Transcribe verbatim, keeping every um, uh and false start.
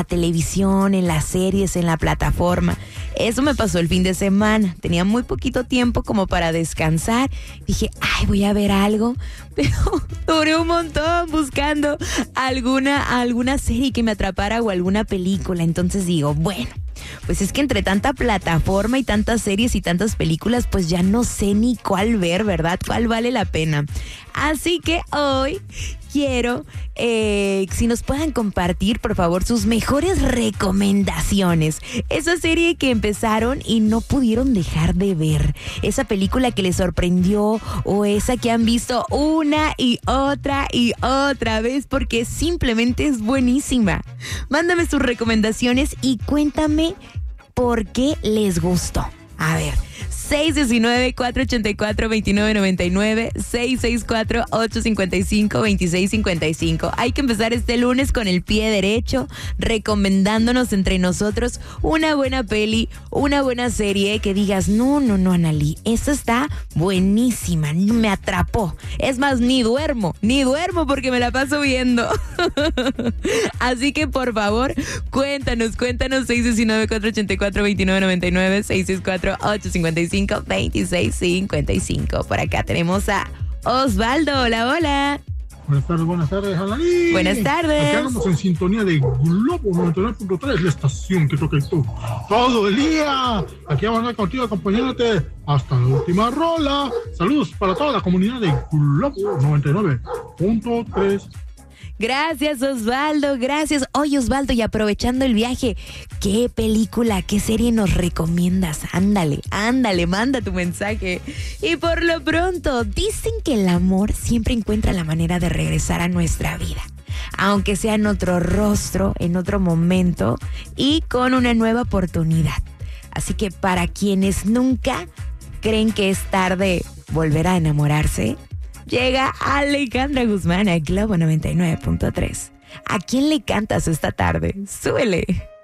la televisión, en las series, en la plataforma. Eso me pasó el fin de semana. Tenía muy poquito tiempo como para descansar. Dije, ay, voy a ver algo. Pero duré un montón buscando alguna, alguna serie que me atrapara o alguna película. Entonces digo, bueno, pues es que entre tanta plataforma y tantas series y tantas películas, pues ya no sé ni cuál ver, ¿verdad? ¿Cuál vale la pena? Así que hoy quiero, eh, si nos puedan compartir, por favor, sus mejores recomendaciones. Esa serie que empezaron y no pudieron dejar de ver. Esa película que les sorprendió o esa que han visto una y otra y otra vez porque simplemente es buenísima. Mándame sus recomendaciones y cuéntame por qué les gustó. A ver, seis uno nueve, cuatro ocho cuatro, dos nueve nueve nueve, seis seis cuatro, ocho cinco cinco, dos seis cinco cinco. Hay que empezar este lunes con el pie derecho, recomendándonos entre nosotros una buena peli, una buena serie que digas, no, no, no, Analí, esta está buenísima, me atrapó. Es más, ni duermo, ni duermo porque me la paso viendo. Así que, por favor, cuéntanos, cuéntanos, seis uno nueve, cuatro ocho cuatro, dos nueve nueve nueve, seis seis cuatro, ocho cinco cinco, dos seis cinco cinco. Por acá tenemos a Osvaldo. Hola, hola. Buenas tardes, buenas tardes, Alaní. Buenas tardes. Aquí andamos en sintonía de Globo noventa y nueve punto tres, la estación que toca el tú todo el día. Aquí vamos a andar contigo acompañándote hasta la última rola. Saludos para toda la comunidad de Globo noventa y nueve punto tres. Gracias, Osvaldo, gracias. Oye, Osvaldo, y aprovechando el viaje, ¿qué película, qué serie nos recomiendas? Ándale, ándale, manda tu mensaje. Y por lo pronto, dicen que el amor siempre encuentra la manera de regresar a nuestra vida, aunque sea en otro rostro, en otro momento y con una nueva oportunidad. Así que para quienes nunca creen que es tarde volver a enamorarse, llega Alejandra Guzmán a Globo noventa y nueve punto tres. ¿A quién le cantas esta tarde? Súbele.